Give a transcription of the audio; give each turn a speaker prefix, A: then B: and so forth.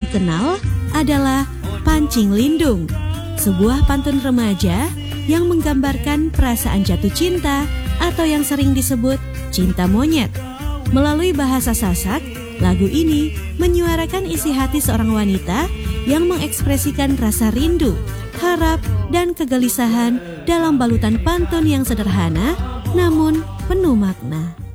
A: dikenal adalah Pancing Lindung, sebuah pantun remaja yang menggambarkan perasaan jatuh cinta atau yang sering disebut cinta monyet. Melalui bahasa Sasak, lagu ini menyuarakan isi hati seorang wanita yang mengekspresikan rasa rindu, harap, dan kegelisahan dalam balutan pantun yang sederhana namun penuh makna.